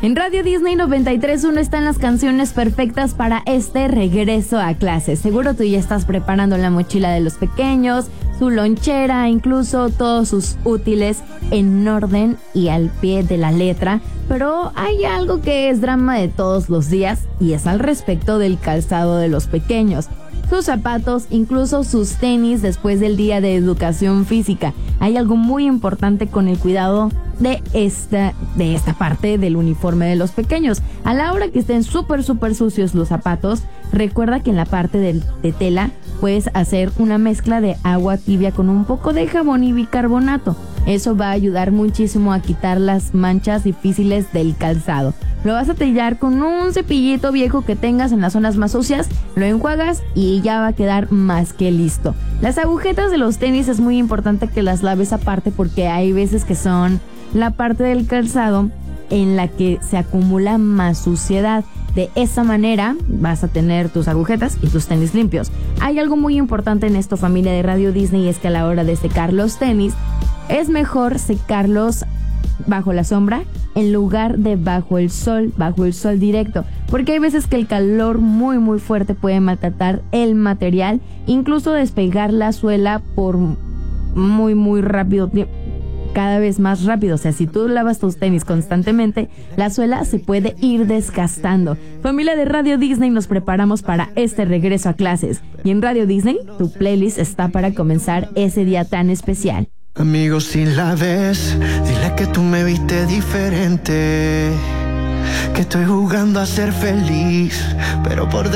En Radio Disney 93.1 están las canciones perfectas para este regreso a clases. Seguro tú ya estás preparando la mochila de los pequeños, su lonchera, incluso todos sus útiles en orden y al pie de la letra. Pero hay algo que es drama de todos los días y es al respecto del calzado de los pequeños. Sus zapatos, incluso sus tenis después del día de educación física. Hay algo muy importante con el cuidado de esta parte del uniforme de los pequeños. A la hora que estén súper sucios los zapatos, recuerda que en la parte de tela puedes hacer una mezcla de agua tibia con un poco de jabón y bicarbonato. Eso va a ayudar muchísimo a quitar las manchas difíciles del calzado. Lo vas a tallar con un cepillito viejo que tengas en las zonas más sucias, lo enjuagas y ya va a quedar más que listo. Las agujetas de los tenis es muy importante que las laves aparte porque hay veces que son la parte del calzado en la que se acumula más suciedad. De esa manera vas a tener tus agujetas y tus tenis limpios. Hay algo muy importante en esto, familia de Radio Disney, y es que a la hora de secar los tenis es mejor secarlos bajo la sombra en lugar de bajo el sol directo, porque hay veces que el calor muy fuerte puede maltratar el material, incluso despegar la suela por muy rápido, cada vez más rápido. O sea, si tú lavas tus tenis constantemente, la suela se puede ir desgastando. Familia de Radio Disney, nos preparamos para este regreso a clases. Y en Radio Disney, tu playlist está para comenzar ese día tan especial. Amigos, si la ves, dile que tú me viste diferente, que estoy jugando a ser feliz, pero por